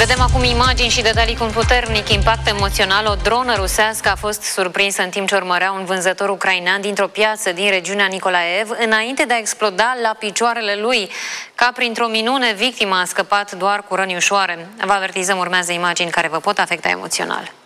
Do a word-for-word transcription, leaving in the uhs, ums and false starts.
Vedem acum imagini și detalii cu un puternic impact emoțional. O dronă rusească a fost surprinsă în timp ce urmărea un vânzător ucrainean dintr-o piață din regiunea Nicolaev, înainte de a exploda la picioarele lui. Ca printr-o minune, victima a scăpat doar cu răni ușoare. Vă avertizăm, urmează imagini care vă pot afecta emoțional.